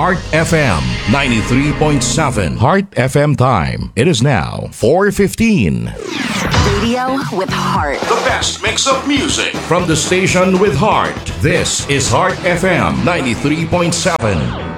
Heart FM 93.7. Heart FM time. It is now 4:15. Radio with heart. The best mix of music from the station with heart. This is Heart FM 93.7.